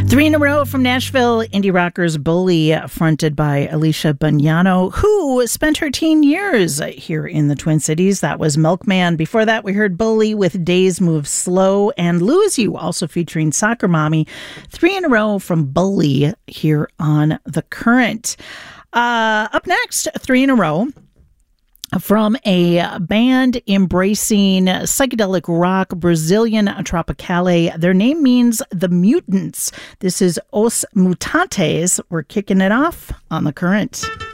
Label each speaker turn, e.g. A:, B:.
A: Three in a row from Nashville, indie rockers Bully, fronted by Alicia Bugnano, who spent her teen years here in the Twin Cities. That was Milkman. Before that, we heard Bully with Days Move Slow, and Lose You, also featuring Soccer Mommy. Three in a row from Bully here on The Current. Up next, three in a row from a band embracing psychedelic rock, Brazilian Tropicale. Their name means the mutants. This is Os Mutantes. We're kicking it off on The Current.